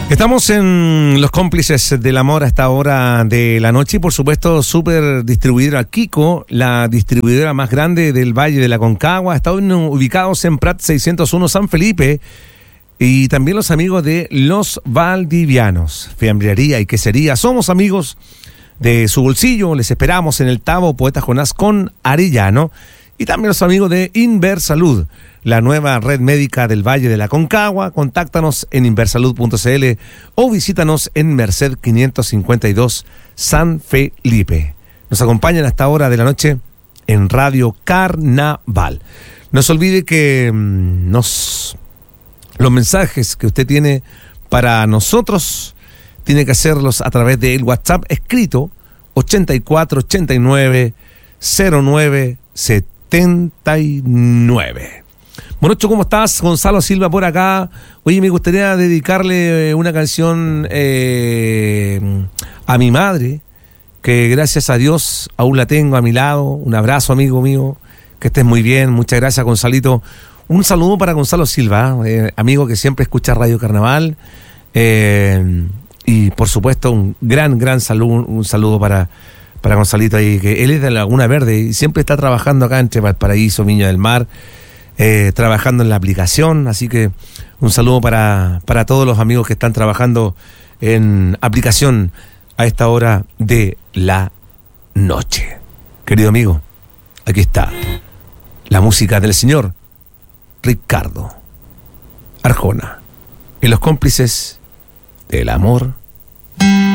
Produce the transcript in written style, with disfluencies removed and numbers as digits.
Estamos en Los Cómplices del Amor a esta hora de la noche y por supuesto Super Distribuidora Kiko, la distribuidora más grande del Valle de la Concagua. Están ubicados en Prat 601 San Felipe y también los amigos de Los Valdivianos, fiambrería y quesería. Somos amigos de su bolsillo, les esperamos en el Tabo Poeta Jonás con Arellano y también los amigos de Inversalud, la nueva red médica del Valle de la Concagua. Contáctanos en inversalud.cl o visítanos en Merced 552 San Felipe. Nos acompañan hasta esta hora de la noche en Radio Carnaval. No se olvide que los mensajes que usted tiene para nosotros tiene que hacerlos a través del WhatsApp escrito 8489 09 79. Monocho, ¿cómo estás? Gonzalo Silva por acá. Oye, me gustaría dedicarle una canción a mi madre, que gracias a Dios aún la tengo a mi lado. Un abrazo, amigo mío, que estés muy bien. Muchas gracias, Gonzalito. Un saludo para Gonzalo Silva, amigo que siempre escucha Radio Carnaval. Y por supuesto, un gran saludo, un saludo para Gonzalito ahí, que él es de Laguna Verde y siempre está trabajando acá entre Valparaíso, Viña del Mar, trabajando en la aplicación. Así que un saludo para todos los amigos que están trabajando en aplicación a esta hora de la noche. Querido amigo, aquí está la música del señor Ricardo Arjona en Los Cómplices del Amor